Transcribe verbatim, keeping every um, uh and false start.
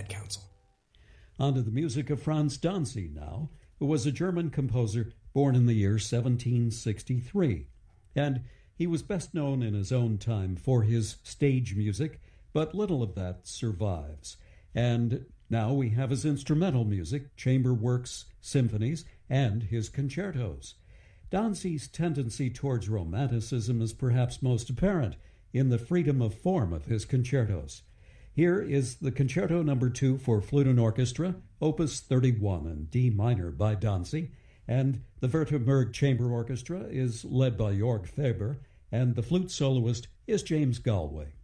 Ad Council. On to the music of Franz Danzi now, who was a German composer born in the year seventeen sixty-three. And he was best known in his own time for his stage music, but little of that survives. And now we have his instrumental music, chamber works, symphonies, and his concertos. Danzi's tendency towards romanticism is perhaps most apparent in the freedom of form of his concertos. Here is the Concerto Number two for flute and orchestra, Opus thirty-one in D minor by Danzi, and the Württemberg Chamber Orchestra is led by Jörg Faber, and the flute soloist is James Galway.